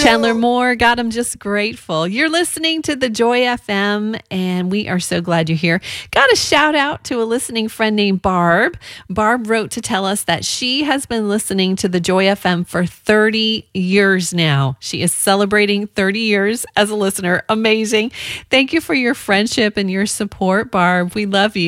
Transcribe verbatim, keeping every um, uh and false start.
Chandler Moore got him just grateful. You're listening to the Joy F M, and we are so glad you're here. Got a shout out to a listening friend named Barb. Barb wrote to tell us that she has been listening to the Joy F M for thirty years now. She is celebrating thirty years as a listener. Amazing. Thank you for your friendship and your support, Barb. We love you.